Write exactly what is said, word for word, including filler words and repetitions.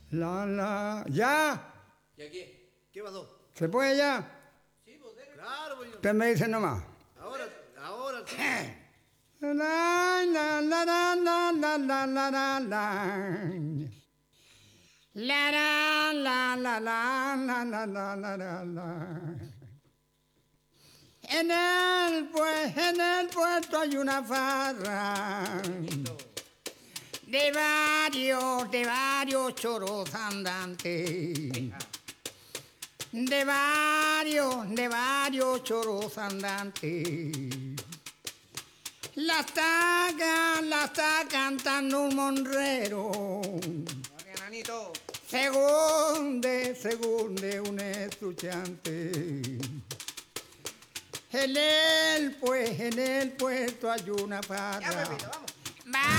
La, la, ya. ¿Y aquí? ¿Qué pasó? ¿Se puede ya? Sí, pues dele. Claro, pues. Usted me dice nomás. Ahora, ahora sí. La, la, la, la, la, la, la, la, la, la. La, la, la, la, la, la, la, la, la, la, la. En el, pues, en el puerto hay una farra de varios, de varios choros andantes. De varios, de varios choros andantes. La está, la está cantando un monrero. Nanito. Según de, según de un estudiante. En el, pues, en el puerto hay una farra. Ya, Pepito, vamos. Va